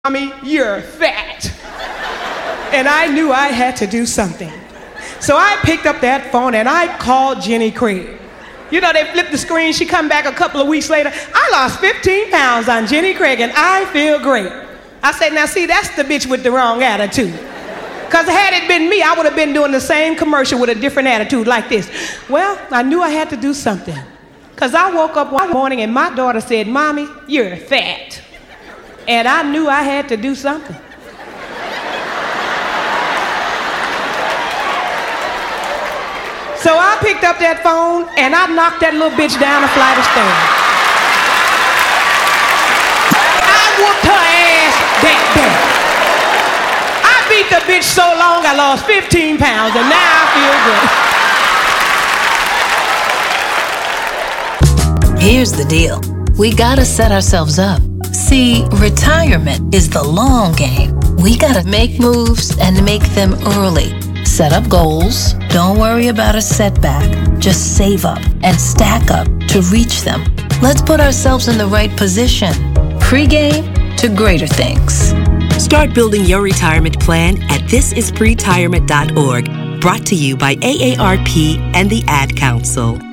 Mommy, you're fat. And I knew I had to do something. So I picked up that phone and I called Jenny Craig. You know, they flipped the screen. She come back a couple of weeks later. I lost 15 pounds on Jenny Craig and I feel great. I said, now see, that's the bitch with the wrong attitude. Because had it been me, I would have been doing the same commercial with a different attitude like this. Well, I knew I had to do something. Because I woke up one morning and my daughter said, Mommy, you're fat. And I knew I had to do something. So I picked up that phone and I knocked that little bitch down a flight of stairs. I whooped her ass that day. I beat the bitch so long I lost 15 pounds and now I feel good. Here's the deal. We gotta set ourselves up. See, retirement is the long game. We gotta make moves and make them early. Set up goals. Don't worry about a setback. Just save up and stack up to reach them. Let's put ourselves in the right position. Pre-game to greater things. Start building your retirement plan at thisispretirement.org. Brought to you by AARP and the Ad Council.